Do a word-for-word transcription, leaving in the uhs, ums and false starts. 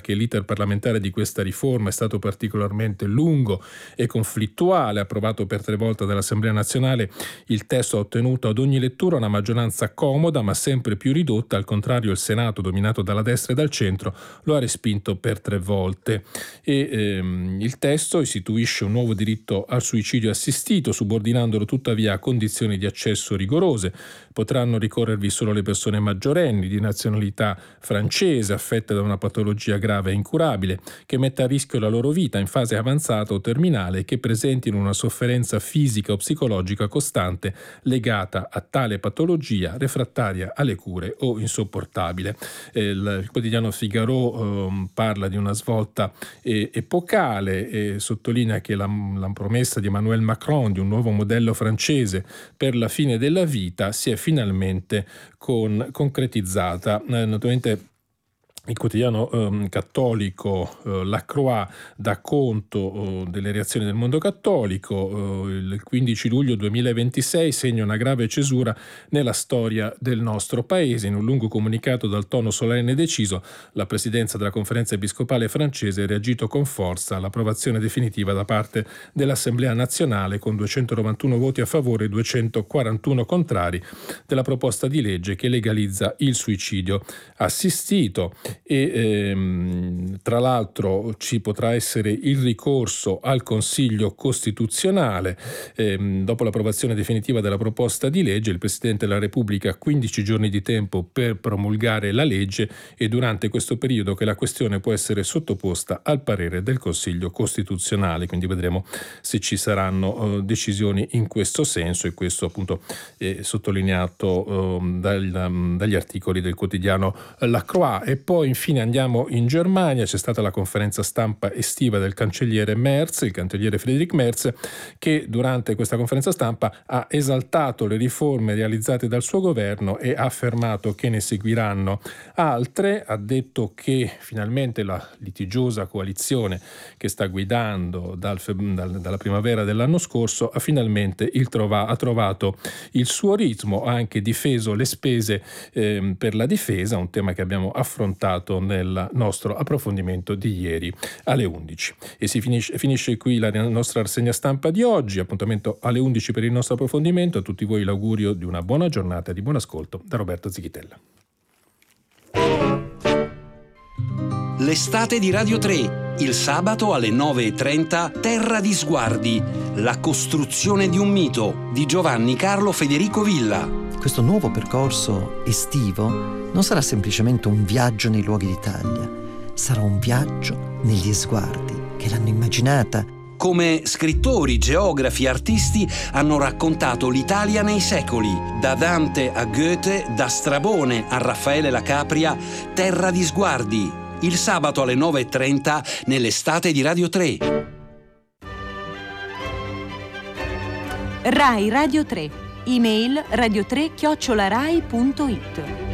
che l'iter parlamentare di questa riforma è stato particolarmente lungo e conflittuale. Approvato per tre volte dall'Assemblea nazionale, il testo ha ottenuto ad ogni lettura una maggioranza comoda ma sempre più ridotta. Al contrario, il Senato, dominato dalla destra e dal centro, lo ha respinto per tre volte. E ehm, il testo istituisce un nuovo diritto al suicidio assistito, subordinandolo tuttavia a condizioni di accesso rigorose. Potranno ricorrervi solo le persone maggiorenni di nazionalità francese affette da una patologia grave e incurabile che metta a rischio la loro vita in fase avanzata o terminale e che presentino una sofferenza fisica o psicologica costante legata a tale patologia, refrattaria alle cure o insopportabile. Eh, il, il quotidiano Figaro eh, parla di una svolta eh, epocale e sottolinea che la, la promessa di Emmanuel Macron di un nuovo modello francese per la fine della vita si è finalmente con, concretizzata. Eh, naturalmente il quotidiano eh, cattolico eh, La Croix dà conto eh, delle reazioni del mondo cattolico. Eh, il quindici luglio duemilaventisei segna una grave cesura nella storia del nostro paese. In un lungo comunicato dal tono solenne e deciso, la presidenza della conferenza episcopale francese ha reagito con forza all'approvazione definitiva da parte dell'Assemblea nazionale con duecentonovantuno voti a favore e duecentoquarantuno contrari della proposta di legge che legalizza il suicidio assistito. E ehm, tra l'altro ci potrà essere il ricorso al Consiglio Costituzionale. Ehm, dopo l'approvazione definitiva della proposta di legge, il Presidente della Repubblica ha quindici giorni di tempo per promulgare la legge e durante questo periodo che la questione può essere sottoposta al parere del Consiglio Costituzionale, quindi vedremo se ci saranno uh, decisioni in questo senso, e questo appunto è sottolineato uh, dal, um, dagli articoli del quotidiano La Croix. E poi infine andiamo in Germania. C'è stata la conferenza stampa estiva del cancelliere Merz, il cancelliere Friedrich Merz, che durante questa conferenza stampa ha esaltato le riforme realizzate dal suo governo e ha affermato che ne seguiranno altre. Ha detto che finalmente la litigiosa coalizione che sta guidando dal, dal, dalla primavera dell'anno scorso ha finalmente il trova, ha trovato il suo ritmo, ha anche difeso le spese eh, per la difesa, un tema che abbiamo affrontato nel nostro approfondimento di ieri alle undici. E si finisce, finisce qui la nostra rassegna stampa di oggi. Appuntamento alle undici per il nostro approfondimento. A tutti voi l'augurio di una buona giornata e di buon ascolto da Roberto Zichitella. L'estate di Radio tre, il sabato alle nove e trenta, Terra di Sguardi, la costruzione di un mito di Giovanni Carlo Federico Villa. Questo nuovo percorso estivo non sarà semplicemente un viaggio nei luoghi d'Italia, sarà un viaggio negli sguardi che l'hanno immaginata. Come scrittori, geografi, artisti hanno raccontato l'Italia nei secoli, da Dante a Goethe, da Strabone a Raffaele la Capria. Terra di Sguardi, il sabato alle nove e trenta nell'estate di Radio tre. Rai Radio tre. Email radio tre chiocciola rai punto it.